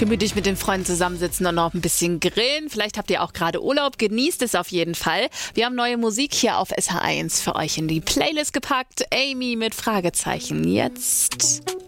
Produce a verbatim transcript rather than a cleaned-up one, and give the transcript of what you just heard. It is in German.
Gemütlich mit den Freunden zusammensitzen und noch ein bisschen grillen. Vielleicht habt ihr auch gerade Urlaub. Genießt es auf jeden Fall. Wir haben neue Musik hier auf S H eins für euch in die Playlist gepackt. Amy mit Fragezeichen. Jetzt.